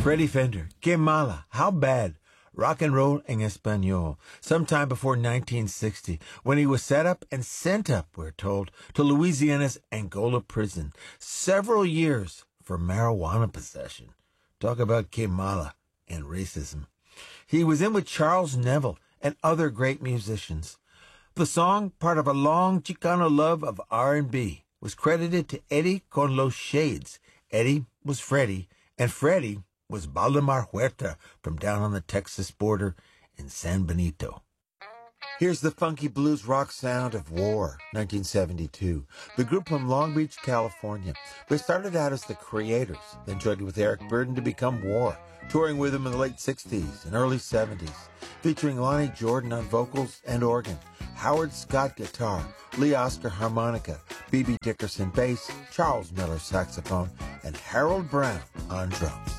Freddie Fender, Que Mala, How Bad, Rock and Roll en Español, sometime before 1960, when he was set up and sent up, we're told, to Louisiana's Angola prison, several years for marijuana possession. Talk about Que Mala and racism. He was in with Charles Neville and other great musicians. The song, part of a long Chicano love of R&B, was credited to Eddie con los Shades. Eddie was Freddie, and Freddie was Valdemar Huerta from down on the Texas border in San Benito. Here's the funky blues rock sound of War, 1972. The group from Long Beach, California. They started out as the Creators, then joined with Eric Burdon to become War, touring with them in the late 60s and early 70s, featuring Lonnie Jordan on vocals and organ, Howard Scott guitar, Lee Oscar harmonica, B.B. Dickerson bass, Charles Miller saxophone, and Harold Brown on drums.